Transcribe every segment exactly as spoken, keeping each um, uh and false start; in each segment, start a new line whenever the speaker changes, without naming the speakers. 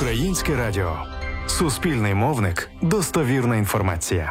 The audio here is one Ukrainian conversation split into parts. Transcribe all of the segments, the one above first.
Українське радіо. Суспільний мовник. Достовірна інформація.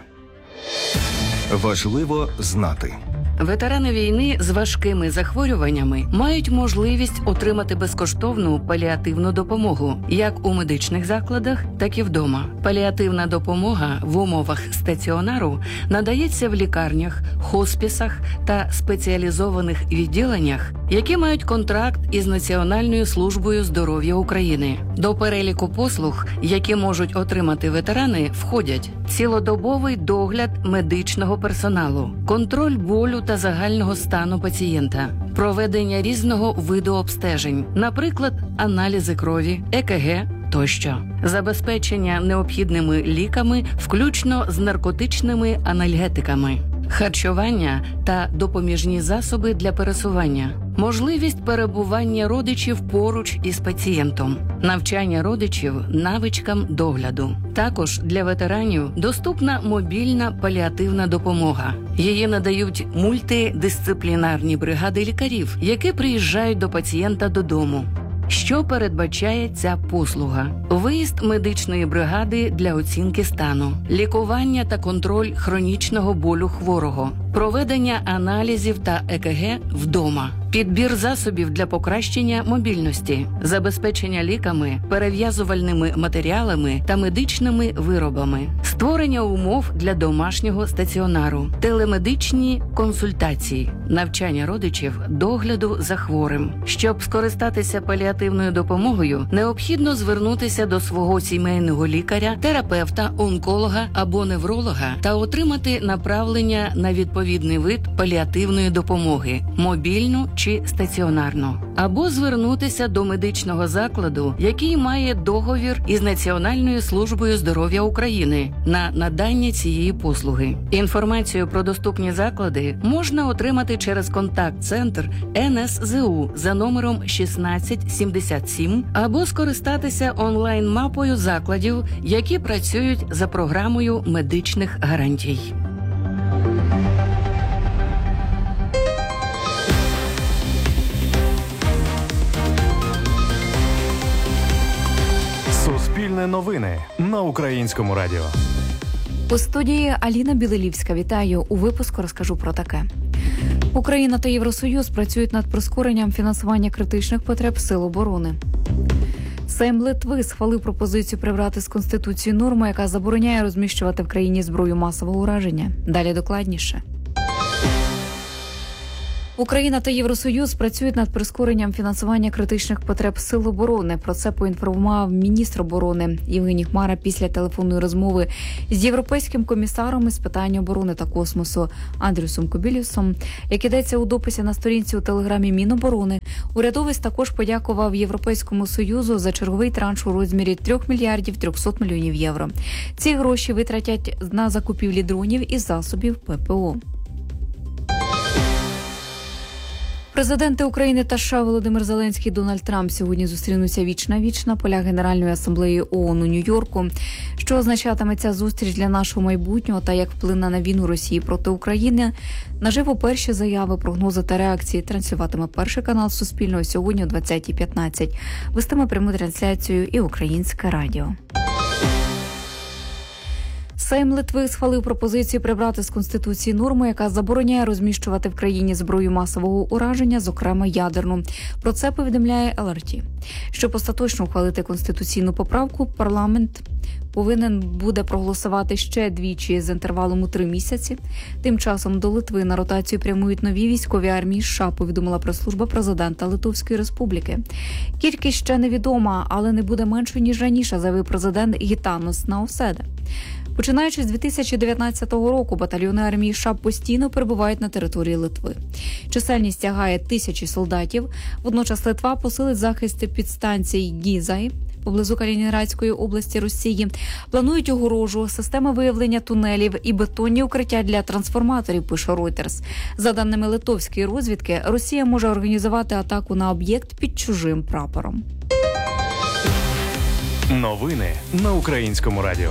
Важливо знати.
Ветерани війни з важкими захворюваннями мають можливість отримати безкоштовну паліативну допомогу як у медичних закладах, так і вдома. Паліативна допомога в умовах стаціонару надається в лікарнях, хоспісах та спеціалізованих відділеннях, які мають контракт із Національною службою здоров'я України. До переліку послуг, які можуть отримати ветерани, входять цілодобовий догляд медичного персоналу, контроль болю та загального стану пацієнта, проведення різного виду обстежень, наприклад, аналізи крові, е ке ге тощо, забезпечення необхідними ліками, включно з наркотичними анальгетиками, харчування та допоміжні засоби для пересування, можливість перебування родичів поруч із пацієнтом, навчання родичів навичкам догляду. Також для ветеранів доступна мобільна паліативна допомога. Її надають мультидисциплінарні бригади лікарів, які приїжджають до пацієнта додому. Що передбачає ця послуга? Виїзд медичної бригади для оцінки стану, лікування та контроль хронічного болю хворого, проведення аналізів та е ке ге вдома, підбір засобів для покращення мобільності, забезпечення ліками, перев'язувальними матеріалами та медичними виробами, створення умов для домашнього стаціонару, телемедичні консультації, навчання родичів догляду за хворим. Щоб скористатися паліативною допомогою, необхідно звернутися до свого сімейного лікаря, терапевта, онколога або невролога та отримати направлення на відповідний вид паліативної допомоги – мобільну чи стаціонарну, або звернутися до медичного закладу, який має договір із Національною службою здоров'я України на надання цієї послуги. Інформацію про доступні заклади можна отримати через контакт-центр ен ес зе у за номером шістнадцять сімдесят сім або скористатися онлайн-мапою закладів, які працюють за програмою медичних гарантій.
Суспільне новини на Українському радіо.
У студії Аліна Білилівська. Вітаю. У випуску розкажу про таке. Україна та Євросоюз працюють над прискоренням фінансування критичних потреб Сил оборони. Сейм Литви схвалив пропозицію прибрати з Конституції норму, яка забороняє розміщувати в країні зброю масового ураження. Далі докладніше. Україна та Євросоюз працюють над прискоренням фінансування критичних потреб Сил оборони. Про це поінформував міністр оборони Євгеній Хмара після телефонної розмови з європейським комісаром із питань оборони та космосу Андрюсом Кобілюсом. Як ідеться у дописі на сторінці у телеграмі Міноборони, урядовець також подякував Європейському Союзу за черговий транш у розмірі три мільярдів триста мільйонів євро. Ці гроші витратять на закупівлі дронів і засобів пе пе о. Президенти України та США Володимир Зеленський і Дональд Трамп сьогодні зустрінуться віч-на-віч на полях Генеральної асамблеї о о ен у Нью-Йорку. Що означатиме ця зустріч для нашого майбутнього та як вплине на війну Росії проти України? Наживо перші заяви, прогнози та реакції транслюватиме перший канал Суспільного сьогодні о двадцятій п'ятнадцять. Вестиме пряму трансляцію і Українське радіо. Сейм Литви схвалив пропозицію прибрати з Конституції норму, яка забороняє розміщувати в країні зброю масового ураження, зокрема ядерну. Про це повідомляє ел ар ті. Щоб остаточно ухвалити конституційну поправку, парламент повинен буде проголосувати ще двічі з інтервалом у три місяці. Тим часом до Литви на ротацію прямують нові військові армії США, повідомила прес-служба президента Литовської Республіки. Кількість ще невідома, але не буде меншою, ніж раніше, заявив президент Гітанос Науседа. Починаючи з дві тисячі дев'ятнадцятого року, батальйони армії США постійно перебувають на території Литви. Чисельність сягає тисячі солдатів. Водночас Литва посилить захист підстанцій Гізай поблизу Калінінградської області Росії. Планують огорожу, системи виявлення тунелів і бетонні укриття для трансформаторів, пише Reuters. За даними литовської розвідки, Росія може організувати атаку на об'єкт під чужим прапором.
Новини на Українському радіо.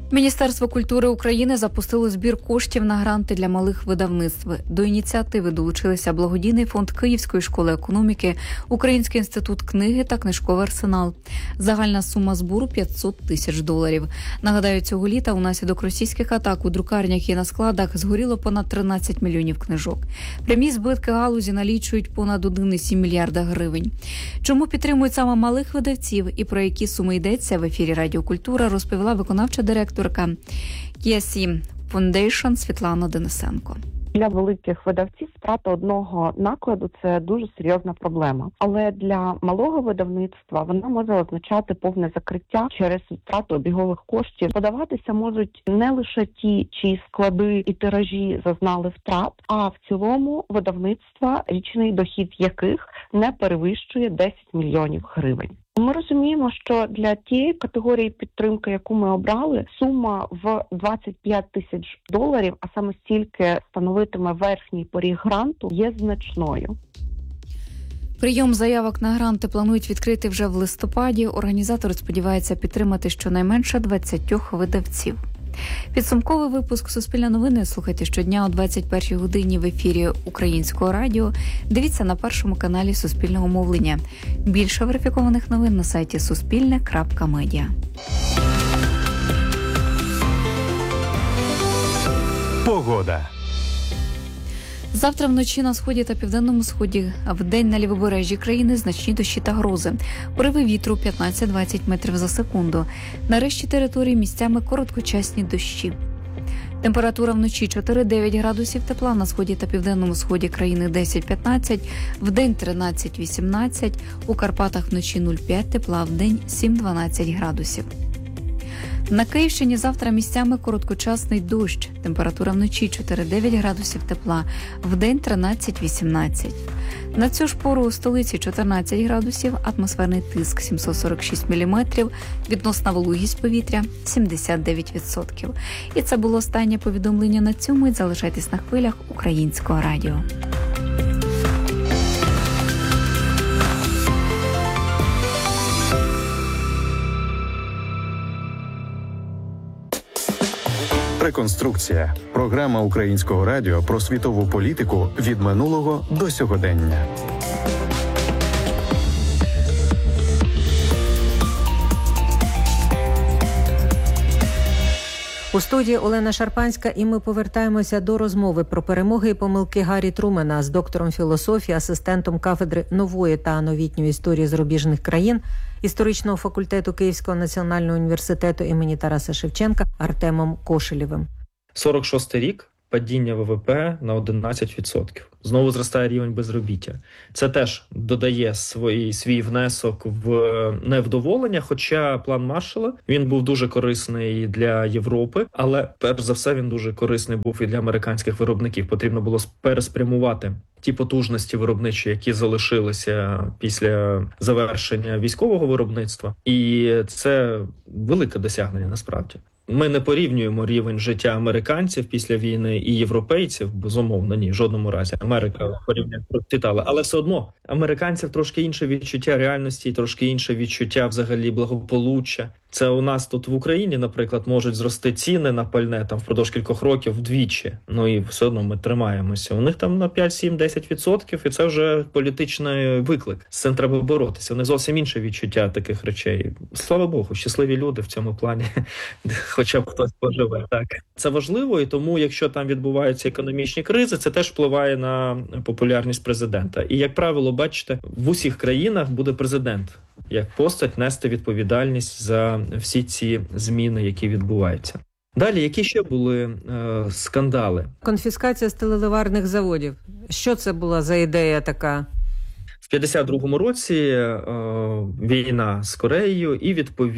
Міністерство культури України запустило збір коштів на гранти для малих видавництв. До ініціативи долучилися благодійний фонд Київської школи економіки, Український інститут книги та книжковий арсенал. Загальна сума збору – п'ятсот тисяч доларів. Нагадаю, цього літа унаслідок російських атак у друкарнях і на складах згоріло понад тринадцять мільйонів книжок. Прямі збитки галузі налічують понад один цілих сім десятих мільярда гривень. Чому підтримують саме малих видавців і про які суми йдеться, в ефірі Радіо Культура розповіла виконавча директорка Кіасі Foundation Світлана Денисенко.
Для великих видавців втрата одного накладу – це дуже серйозна проблема. Але для малого видавництва вона може означати повне закриття через втрату обігових коштів. Подаватися можуть не лише ті, чиї склади і тиражі зазнали втрат, а в цілому видавництва, річний дохід яких не перевищує десять мільйонів гривень. Ми розуміємо, що для тієї категорії підтримки, яку ми обрали, сума в двадцять п'ять тисяч доларів, а саме стільки становитиме верхній поріг гранту, є значною.
Прийом заявок на гранти планують відкрити вже в листопаді. Організатори сподіваються підтримати щонайменше двадцять видавців. Підсумковий випуск «Суспільне новини» слухайте щодня о двадцять першій годині в ефірі Українського радіо. Дивіться на першому каналі Суспільного мовлення. Більше верифікованих новин на сайті суспільне крапка медіа.
Погода.
Завтра вночі на сході та південному сході, а вдень на лівобережжі країни значні дощі та грози. Пориви вітру п'ятнадцять-двадцять метрів за секунду. На решті території місцями короткочасні дощі. Температура вночі чотири-дев'ять градусів тепла, на сході та південному сході країни десять-п'ятнадцять, вдень тринадцять-вісімнадцять, у Карпатах вночі нуль-п'ять тепла, вдень сім-дванадцять градусів. На Київщині завтра місцями короткочасний дощ. Температура вночі чотири-дев'ять градусів тепла, вдень тринадцять-вісімнадцять. На цю ж пору у столиці чотирнадцять градусів, атмосферний тиск сімсот сорок шість міліметрів, відносна вологість повітря сімдесят дев'ять відсотків. І це було останнє повідомлення на цю мить. Залишайтесь на хвилях Українського радіо.
Реконструкція. Програма Українського радіо про світову політику від минулого до сьогодення.
У студії Олена Шарпанська, і ми повертаємося до розмови про перемоги і помилки Гаррі Трумена з доктором філософії, асистентом кафедри нової та новітньої історії зарубіжних країн історичного факультету Київського національного університету імені Тараса Шевченка Артемом Кошелєвим.
сорок шостий рік. Падіння ВВП на одинадцять відсотків. Знову зростає рівень безробіття. Це теж додає свій, свій внесок в невдоволення, хоча план Маршалла, він був дуже корисний для Європи, але перш за все він дуже корисний був і для американських виробників. Потрібно було переспрямувати ті потужності виробничі, які залишилися після завершення військового виробництва. І це велике досягнення насправді. Ми не порівнюємо рівень життя американців після війни і європейців, безумовно, ні, в жодному разі. Америка порівняно процвітала, але все одно американців трошки інше відчуття реальності, трошки інше відчуття взагалі благополуччя. Це у нас тут в Україні, наприклад, можуть зрости ціни на пальне там впродовж кількох років вдвічі. Ну і все одно ми тримаємося. У них там на п'ять, сім, десять відсотків, і це вже політичний виклик. З цим треба боротися. У них зовсім інше відчуття таких речей. Слава Богу, щасливі люди в цьому плані, хоча б хтось поживе. Так. Це важливо, і тому, якщо там відбуваються економічні кризи, це теж впливає на популярність президента. І, як правило, бачите, в усіх країнах буде президент як постать нести відповідальність за всі ці зміни, які відбуваються. Далі, які ще були е, скандали?
Конфіскація сталеливарних заводів. Що це була за ідея така?
В п'ятдесят другому році е, війна з Кореєю і,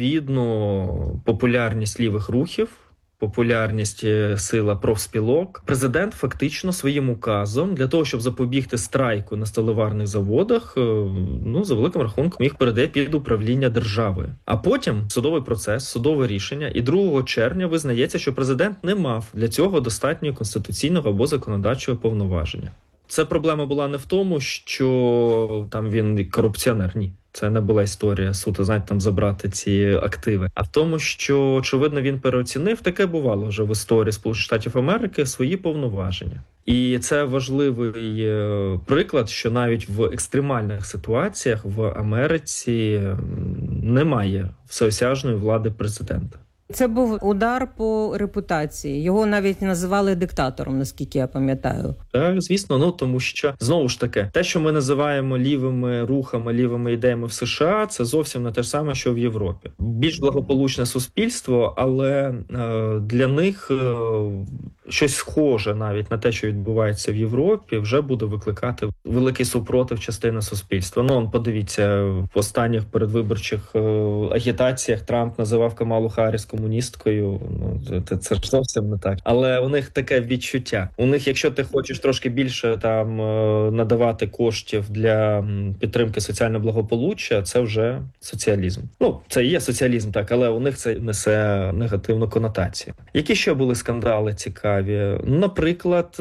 відповідно, популярність лівих рухів, популярність сила профспілок. Президент фактично своїм указом для того, щоб запобігти страйку на сталеварних заводах, ну, за великим рахунком їх передає під управління державою. А потім судовий процес, судове рішення, і другого червня визнається, що президент не мав для цього достатньо конституційного або законодавчого повноваження. Це проблема була не в тому, що там він корупціонер, ні. Це не була історія суто, знаєте, там забрати ці активи. А в тому, що, очевидно, він переоцінив, таке бувало вже в історії Сполучених Штатів Америки, свої повноваження. І це важливий приклад, що навіть в екстремальних ситуаціях в Америці немає всеосяжної влади президента.
Це був удар по репутації. Його навіть називали диктатором, наскільки я пам'ятаю.
Так, звісно, ну тому що, знову ж таки, те, що ми називаємо лівими рухами, лівими ідеями в США, це зовсім не те ж саме, що в Європі. Більш благополучне суспільство, але е, для них е, щось схоже навіть на те, що відбувається в Європі, вже буде викликати великий супротив частини суспільства. Ну, подивіться, в останніх передвиборчих е, агітаціях Трамп називав Камалу Харріс комуністкою. Ну, це, це ж зовсім не так. Але у них таке відчуття. У них, якщо ти хочеш трошки більше там надавати коштів для підтримки соціального благополуччя, це вже соціалізм. Ну, це і є соціалізм, так, але у них це несе негативну конотацію. Які ще були скандали цікаві? Наприклад,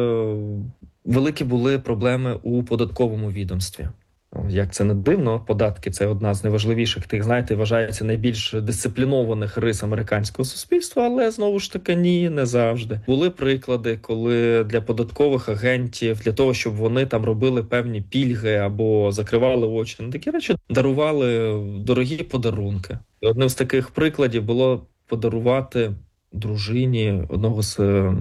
великі були проблеми у податковому відомстві. Як це не дивно, податки – це одна з найважливіших, тих, знаєте, вважається найбільш дисциплінованих рис американського суспільства, але, знову ж таки, ні, не завжди. Були приклади, коли для податкових агентів, для того, щоб вони там робили певні пільги або закривали очі на такі речі, дарували дорогі подарунки. І одним з таких прикладів було подарувати дружині одного з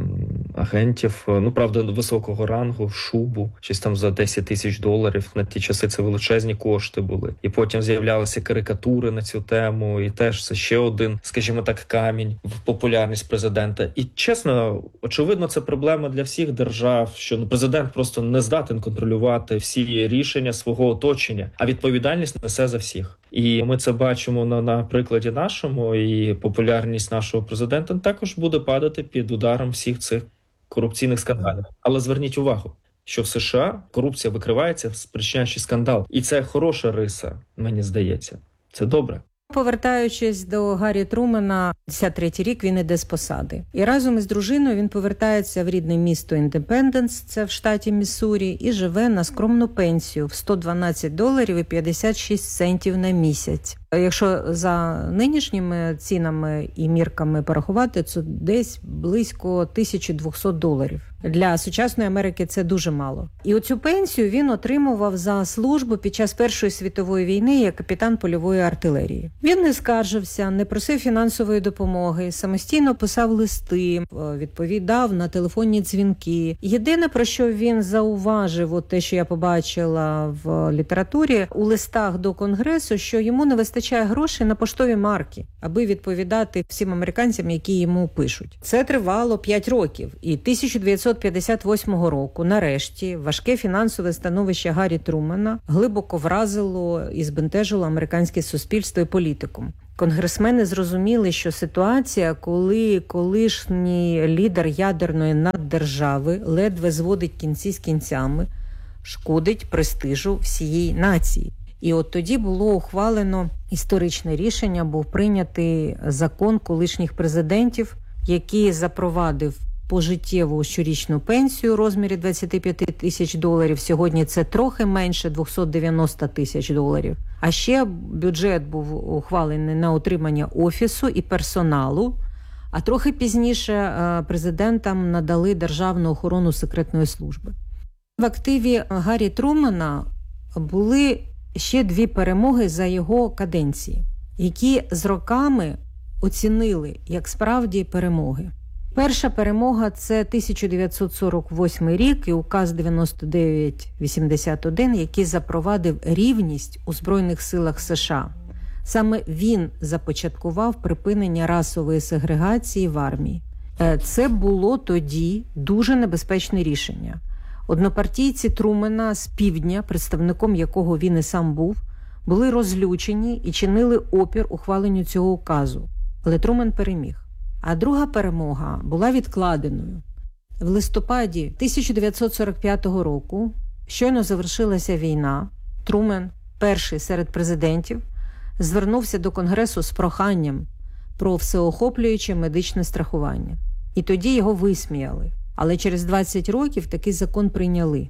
агентів, ну, правда, високого рангу, шубу, щось там за десять тисяч доларів. На ті часи це величезні кошти були. І потім з'являлися карикатури на цю тему, і теж це ще один, скажімо так, камінь в популярність президента. І, чесно, очевидно, це проблема для всіх держав, що ну, президент просто не здатен контролювати всі рішення свого оточення, а відповідальність несе за всіх. І ми це бачимо на, на прикладі нашому, і популярність нашого президента також буде падати під ударом всіх цих корупційних скандалів. Але зверніть увагу, що в США корупція викривається, спричиняючи скандал. І це хороша риса, мені здається. Це добре.
Повертаючись до Гаррі Трумена, п'ятдесят третій рік він іде з посади. І разом із дружиною він повертається в рідне місто Індепенденс, це в штаті Міссурі, і живе на скромну пенсію в сто дванадцять доларів і п'ятдесят шість центів на місяць. Якщо за нинішніми цінами і мірками порахувати, це десь близько тисяча двісті доларів. Для сучасної Америки це дуже мало. І оцю пенсію він отримував за службу під час Першої світової війни як капітан польової артилерії. Він не скаржився, не просив фінансової допомоги, самостійно писав листи, відповідав на телефонні дзвінки. Єдине, про що він зауважив, от те, що я побачила в літературі, у листах до Конгресу, що йому не вистачає грошей на поштові марки, аби відповідати всім американцям, які йому пишуть. Це тривало п'ять років. І тисяча дев'ятсот п'ятдесят восьмого року, нарешті, важке фінансове становище Гаррі Трумена глибоко вразило і збентежило американське суспільство і політику. Конгресмени зрозуміли, що ситуація, коли колишній лідер ядерної наддержави ледве зводить кінці з кінцями, шкодить престижу всієї нації. І от тоді було ухвалено історичне рішення, був прийнятий закон колишніх президентів, який запровадив пожиттєву щорічну пенсію у розмірі двадцять п'ять тисяч доларів. Сьогодні це трохи менше двісті дев'яносто тисяч доларів. А ще бюджет був ухвалений на утримання офісу і персоналу, а трохи пізніше президентам надали державну охорону секретної служби. В активі Гаррі Трумена були ще дві перемоги за його каденції, які з роками оцінили як справді перемоги. Перша перемога – це тисяча дев'ятсот сорок восьмий рік і указ дев'яносто дев'ять вісімдесят один, який запровадив рівність у Збройних силах США. Саме він започаткував припинення расової сегрегації в армії. Це було тоді дуже небезпечне рішення. Однопартійці Трумена з півдня, представником якого він і сам був, були розлючені і чинили опір ухваленню цього указу. Але Трумен переміг. А друга перемога була відкладеною. В листопаді тисяча дев'ятсот сорок п'ятого року щойно завершилася війна. Трумен, перший серед президентів, звернувся до Конгресу з проханням про всеохоплююче медичне страхування. І тоді його висміяли. Але через двадцять років такий закон прийняли.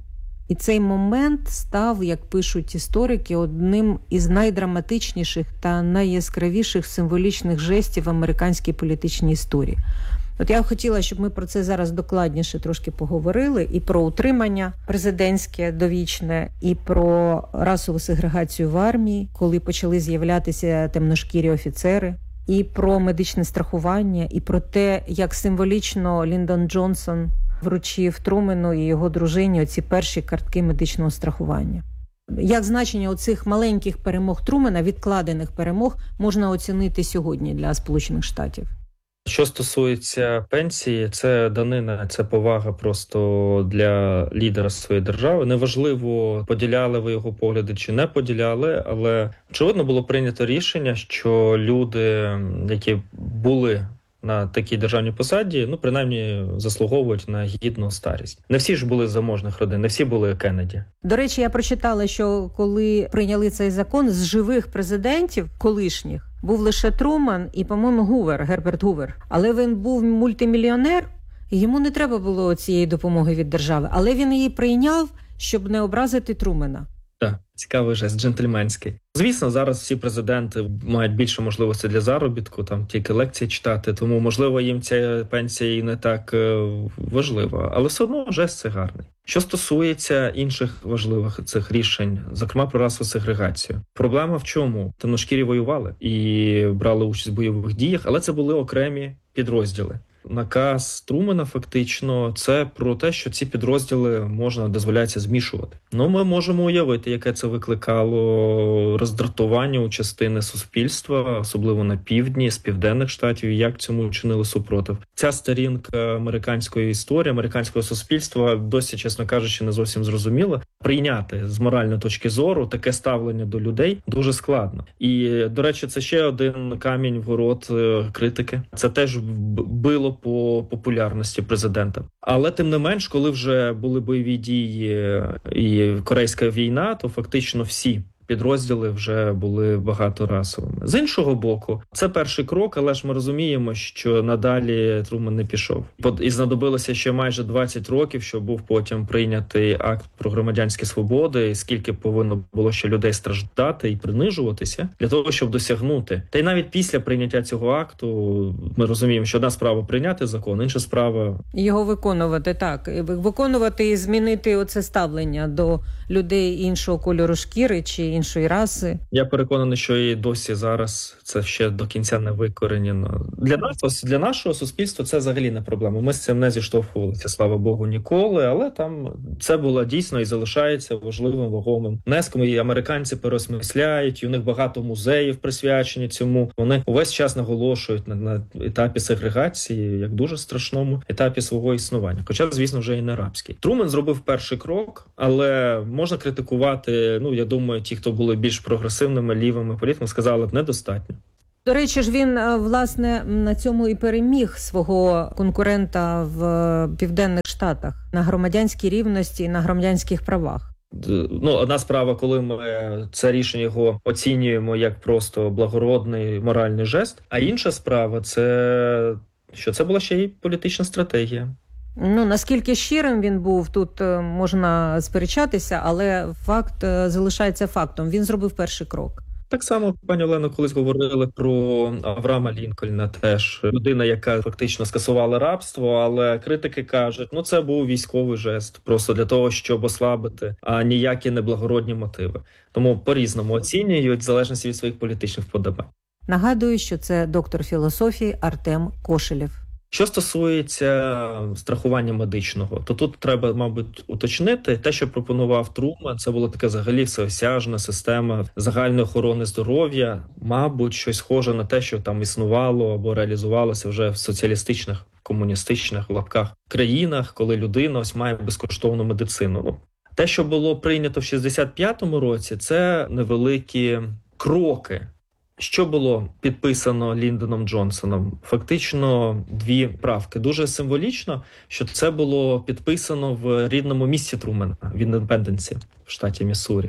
І цей момент став, як пишуть історики, одним із найдраматичніших та найяскравіших символічних жестів в американській політичній історії. От я хотіла, щоб ми про це зараз докладніше трошки поговорили, і про утримання президентське довічне, і про расову сегрегацію в армії, коли почали з'являтися темношкірі офіцери, і про медичне страхування, і про те, як символічно Ліндон Джонсон вручив Трумену і його дружині оці перші картки медичного страхування. Як значення оцих маленьких перемог Трумена, відкладених перемог, можна оцінити сьогодні для Сполучених Штатів?
Що стосується пенсії, це данина, це повага просто для лідера своєї держави. Неважливо, поділяли ви його погляди чи не поділяли, але очевидно було прийнято рішення, що люди, які були на такій державній посаді, ну, принаймні, заслуговують на гідну старість. Не всі ж були з заможних родин, не всі були Кеннеді.
До речі, я прочитала, що коли прийняли цей закон, з живих президентів колишніх був лише Труман і, по-моєму, Гувер, Герберт Гувер. Але він був мультимільйонер, і йому не треба було цієї допомоги від держави. Але він її прийняв, щоб не образити Трумена.
Так, цікавий жест, джентльменський. Звісно, зараз всі президенти мають більше можливостей для заробітку, там тільки лекції читати, тому, можливо, їм ця пенсія і не так важлива. Але все одно жест це гарний. Що стосується інших важливих цих рішень, зокрема про расову сегрегацію. Проблема в чому? Темношкірі воювали і брали участь в бойових діях, але це були окремі підрозділи. Наказ Трумена фактично це про те, що ці підрозділи можна, дозволяється змішувати. Ну, ми можемо уявити, яке це викликало роздратування у частини суспільства, особливо на півдні, з південних штатів, і як цьому чинили супротив. Ця сторінка американської історії, американського суспільства досі, чесно кажучи, не зовсім зрозуміла. Прийняти з моральної точки зору таке ставлення до людей дуже складно. І, до речі, це ще один камінь в город критики. Це теж било по популярності президента. Але тим не менш, коли вже були бойові дії і Корейська війна, то фактично всі підрозділи вже були багаторасовими. З іншого боку, це перший крок, але ж ми розуміємо, що надалі Трумен не пішов. І знадобилося ще майже двадцять років, щоб був потім прийнятий акт про громадянські свободи, і скільки повинно було ще людей страждати і принижуватися для того, щоб досягнути. Та й навіть після прийняття цього акту ми розуміємо, що одна справа прийняти закон, інша справа
його виконувати, так. Виконувати і змінити оце ставлення до людей іншого кольору шкіри чи іншої раси.
Я переконаний, що і досі зараз це ще до кінця не викоренено. Для нас, для нашого суспільства це взагалі не проблема. Ми з цим не зіштовхувалися, слава Богу, ніколи, але там це було дійсно і залишається важливим, вагомим внеском. І американці переосмисляють, і у них багато музеїв присвячені цьому. Вони увесь час наголошують на, на етапі сегрегації, як дуже страшному етапі свого існування. Хоча, звісно, вже і не рабський. Трумен зробив перший крок, але можна критикувати, ну, я думаю, ті, хто були більш прогресивними, лівими політиками, сказали б, недостатньо.
До речі ж, він, власне, на цьому і переміг свого конкурента в Південних Штатах на громадянській рівності і на громадянських правах.
Ну, одна справа, коли ми це рішення його оцінюємо як просто благородний моральний жест, а інша справа – це, що це була ще й політична стратегія.
Ну, наскільки щирим він був, тут можна сперечатися, але факт залишається фактом. Він зробив перший крок.
Так само, пані Олено, колись говорили про Авраама Лінкольна теж. Людина, яка фактично скасувала рабство, але критики кажуть, ну це був військовий жест, просто для того, щоб ослабити, а ніякі неблагородні мотиви. Тому по-різному оцінюють в залежності від своїх політичних вподобань.
Нагадую, що це доктор філософії Артем Кошелєв.
Що стосується страхування медичного, то тут треба, мабуть, уточнити. Те, що пропонував Трумен, це була така взагалі всеосяжна система загальної охорони здоров'я. Мабуть, щось схоже на те, що там існувало або реалізувалося вже в соціалістичних, комуністичних, в лапках, країнах, коли людина ось має безкоштовну медицину. Те, що було прийнято в шістдесят п'ятому році, це невеликі кроки. Що було підписано Ліндоном Джонсоном? Фактично дві правки. Дуже символічно, що це було підписано в рідному місті Трумена, в Індепенденсі, в штаті Міссурі.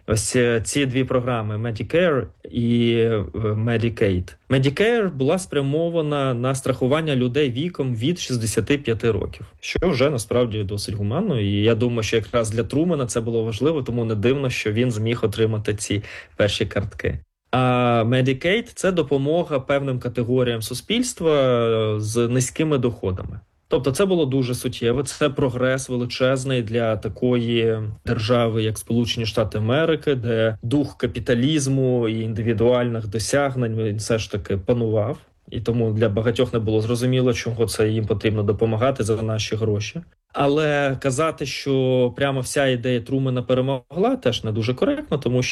Ось ці дві програми Medicare і Medicaid. Medicare була спрямована на страхування людей віком від шістдесят п'ять років, що вже насправді досить гуманно. І я думаю, що якраз для Трумена це було важливо, тому не дивно, що він зміг отримати ці перші картки. А Medicaid – це допомога певним категоріям суспільства з низькими доходами. Тобто це було дуже суттєво, це прогрес величезний для такої держави, як Сполучені Штати Америки, де дух капіталізму і індивідуальних досягнень він все ж таки панував. І тому для багатьох не було зрозуміло, чого це їм потрібно допомагати за наші гроші. Але казати, що прямо вся ідея Трумена перемогла, теж не дуже коректно, тому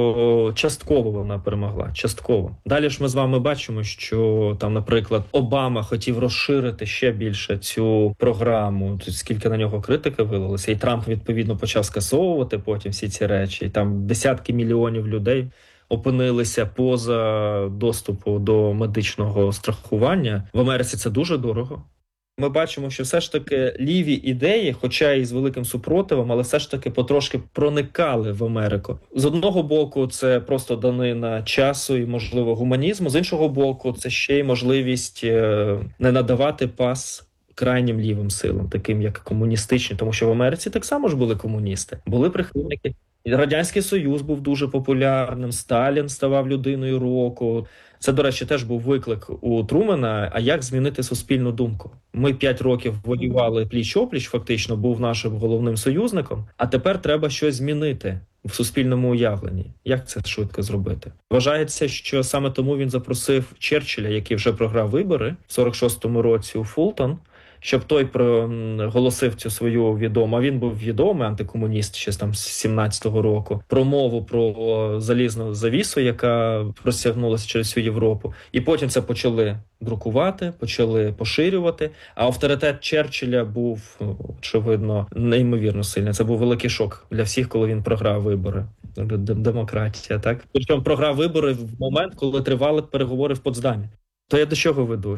що частково вона перемогла, частково. Далі ж ми з вами бачимо, що там, наприклад, Обама хотів розширити ще більше цю програму, скільки на нього критики вилилося, і Трамп, відповідно, почав скасовувати потім всі ці речі. І там десятки мільйонів людей опинилися поза доступу до медичного страхування. В Америці це дуже дорого. Ми бачимо, що все ж таки ліві ідеї, хоча і з великим супротивом, але все ж таки потрошки проникали в Америку. З одного боку, це просто данина часу і, можливо, гуманізму. З іншого боку, це ще й можливість не надавати пас крайнім лівим силам, таким як комуністичні. Тому що в Америці так само ж були комуністи. Були прихильники. Радянський Союз був дуже популярним, Сталін ставав людиною року. Це, до речі, теж був виклик у Трумена, а як змінити суспільну думку? Ми п'ять років воювали пліч-опліч, фактично, був нашим головним союзником, а тепер треба щось змінити в суспільному уявленні. Як це швидко зробити? Вважається, що саме тому він запросив Черчилля, який вже програв вибори в сорок шостому році у Фултон, щоб той проголосив цю свою відому, а він був відомий антикомуніст ще там з сімнадцятого року, промову про залізну завісу, яка розтягнулася через всю Європу. І потім це почали друкувати, почали поширювати. А авторитет Черчилля був, очевидно, неймовірно сильний. Це був великий шок для всіх, коли він програв вибори. Демократія, так? Причому програв вибори в момент, коли тривали переговори в Потсдамі. То я до чого веду?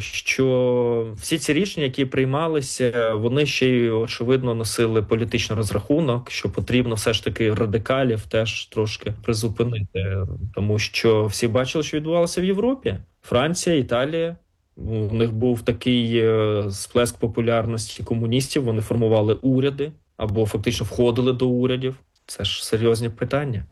Що всі ці рішення, які приймалися, вони ще й, очевидно, носили політичний розрахунок, що потрібно все ж таки радикалів теж трошки призупинити. Тому що всі бачили, що відбувалося в Європі. Франція, Італія. У них був такий сплеск популярності комуністів, вони формували уряди або фактично входили до урядів. Це ж серйозні питання.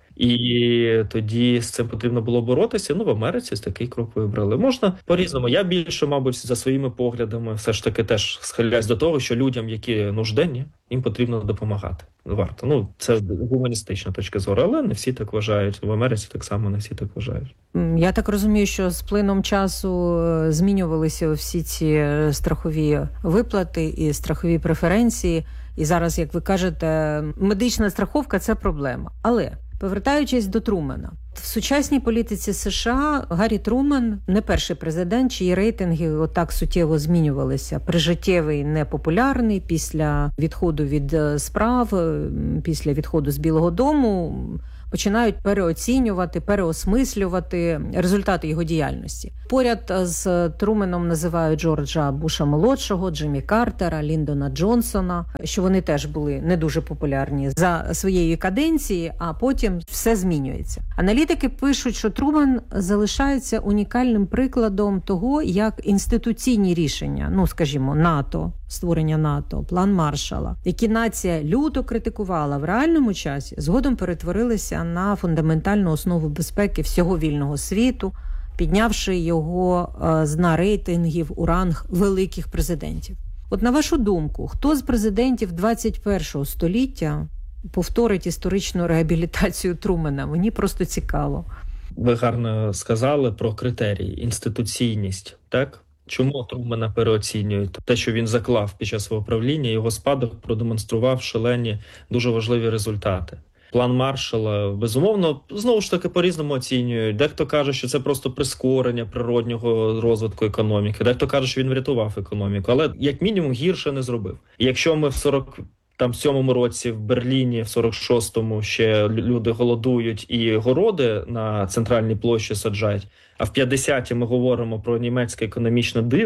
І тоді з цим потрібно було боротися. Ну, в Америці з такий крок вибрали. Можна по-різному. Я більше, мабуть, за своїми поглядами все ж таки теж схиляюсь до того, що людям, які нужденні, їм потрібно допомагати. Варто. Ну, це гуманістична точка зору, але не всі так вважають. В Америці так само не всі так вважають.
Я так розумію, що з плином часу змінювалися всі ці страхові виплати і страхові преференції. І зараз, як ви кажете, медична страховка – це проблема. Але, повертаючись до Трумена, в сучасній політиці США Гаррі Трумен не перший президент, чиї рейтинги отак суттєво змінювалися. Прижиттєвий, непопулярний, після відходу від справ, після відходу з Білого дому починають переоцінювати, переосмислювати результати його діяльності. Поряд з Труменом називають Джорджа Буша-молодшого, Джиммі Картера, Ліндона Джонсона, що вони теж були не дуже популярні за своєї каденції, а потім все змінюється. Аналітики пишуть, що Трумен залишається унікальним прикладом того, як інституційні рішення, ну, скажімо, НАТО, створення НАТО, план Маршалла, які нація люто критикувала в реальному часі, згодом перетворилися на фундаментальну основу безпеки всього вільного світу, піднявши його з дна рейтингів у ранг великих президентів. От на вашу думку, хто з президентів двадцять першого століття повторить історичну реабілітацію Трумена? Мені просто цікаво.
Ви гарно сказали про критерії, інституційність, так? Чому Трумена переоцінюють? Те, що він заклав під час свого правління, його спадок продемонстрував шалені, дуже важливі результати. План Маршалла, безумовно, знову ж таки по-різному оцінюють. Дехто каже, що це просто прискорення природнього розвитку економіки. Дехто каже, що він врятував економіку. Але, як мінімум, гірше не зробив. Якщо ми в сорок сьомому році в Берліні, в сорок шостому ще люди голодують і городи на центральній площі саджають, а в п'ятдесяті ми говоримо про німецьке економічне диво,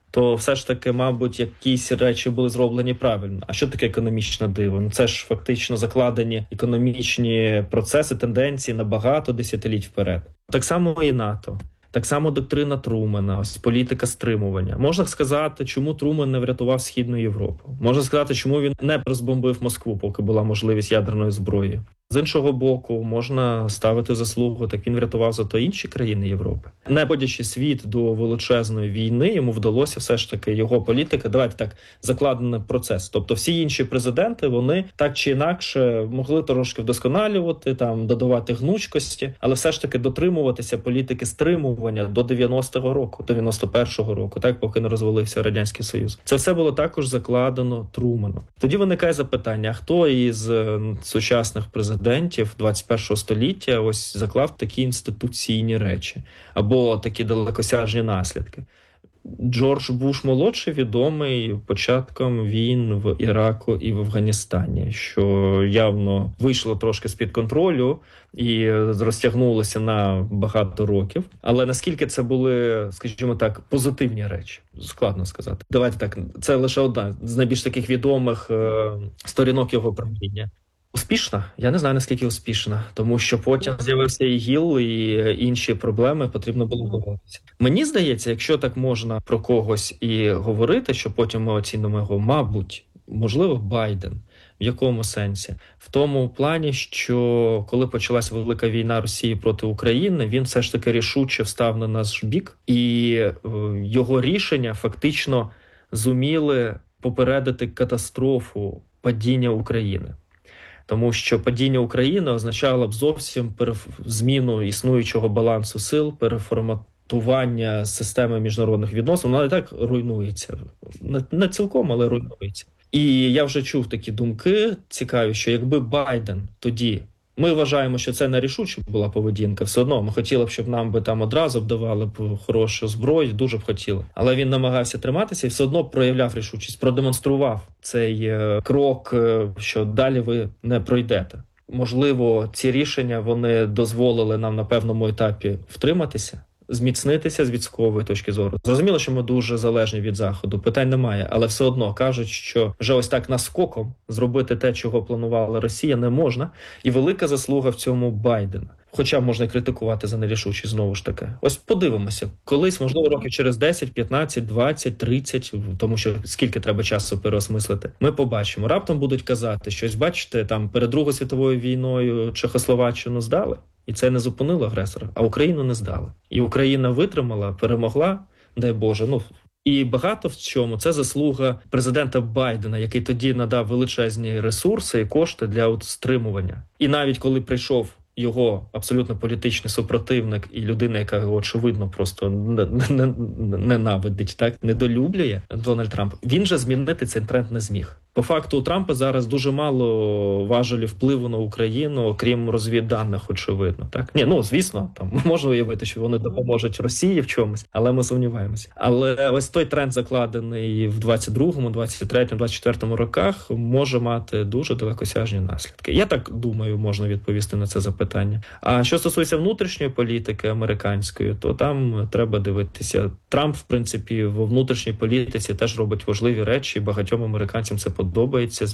то все ж таки, мабуть, якісь речі були зроблені правильно. А що таке економічне диво? Ну, це ж фактично закладені економічні процеси, тенденції на багато десятиліть вперед. Так само і НАТО. Так само доктрина Трумена, ось політика стримування. Можна сказати, чому Трумен не врятував Східну Європу. Можна сказати, чому він не розбомбив Москву, поки була можливість ядерної зброї. З іншого боку, можна ставити заслугу, так він врятував зато інші країни Європи. Не вводячи світ до величезної війни, йому вдалося все ж таки його політика, давайте так, закладений процес. Тобто всі інші президенти, вони так чи інакше могли трошки вдосконалювати, там, додавати гнучкості, але все ж таки дотримуватися політики стримування до дев'яностого року, дев'яносто першого року, так, поки не розвалився Радянський Союз. Це все було також закладено Труменом. Тоді виникає запитання, а хто із сучасних президентів Президентів двадцять першого століття ось заклав такі інституційні речі або такі далекосяжні наслідки. Джордж Буш молодший відомий початком війн в Іраку і в Афганістані, що явно вийшло трошки з-під контролю і розтягнулося на багато років. Але наскільки це були, скажімо так, позитивні речі? Складно сказати. Давайте так, це лише одна з найбільш таких відомих е- сторінок його правління. Успішна? Я не знаю, наскільки успішна, тому що потім з'явився ІГІЛ і інші проблеми, потрібно було боротися. Мені здається, якщо так можна про когось і говорити, що потім ми оцінимо його, мабуть, можливо, Байден. В якому сенсі? В тому плані, що коли почалася велика війна Росії проти України, він все ж таки рішуче встав на наш бік, і його рішення фактично зуміли попередити катастрофу падіння України. Тому що падіння України означало б зовсім зміну існуючого балансу сил, переформатування системи міжнародних відносин. Вона і так руйнується. Не цілком, але руйнується. І я вже чув такі думки цікаві, що якби Байден тоді... Ми вважаємо, що це нерішуча була поведінка. Все одно ми хотіли б, щоб нам би там одразу б давали б хорошу зброю, дуже б хотіли. Але він намагався триматися і все одно проявляв рішучість, продемонстрував цей е, крок, е, що далі ви не пройдете. Можливо, ці рішення, вони дозволили нам на певному етапі втриматися, зміцнитися з військової точки зору. Зрозуміло, що ми дуже залежні від Заходу, питань немає, але все одно кажуть, що вже ось так наскоком зробити те, чого планувала Росія, не можна. І велика заслуга в цьому Байдена. Хоча можна критикувати за нерішучість, знову ж таки. Ось подивимося. Колись, можливо, років через десять, п'ятнадцять, двадцять, тридцять, тому що скільки треба часу переосмислити, ми побачимо. Раптом будуть казати, що ось бачите, там перед Другою світовою війною Чехословаччину здали. І це не зупинило агресора, а Україну не здали. І Україна витримала, перемогла, дай Боже. Ну, і багато в чому це заслуга президента Байдена, який тоді надав величезні ресурси і кошти для от стримування. І навіть коли прийшов його абсолютно політичний супротивник і людина, яка його, очевидно, просто ненавидить, так, недолюблює, Дональд Трамп, він же змінити цей тренд не зміг. По факту у Трампа зараз дуже мало важелів впливу на Україну, окрім розвідданих, очевидно. Так? Ні, ну, звісно, там можна уявити, що вони допоможуть Росії в чомусь, але ми сумніваємося. Але ось той тренд, закладений в двадцять другому, двадцять третьому, двадцять четвертому роках, може мати дуже далекосяжні наслідки. Я так думаю, можна відповісти на це запитання. А що стосується внутрішньої політики американської, то там треба дивитися. Трамп, в принципі, в внутрішній політиці теж робить важливі речі, багатьом американцям це подобається.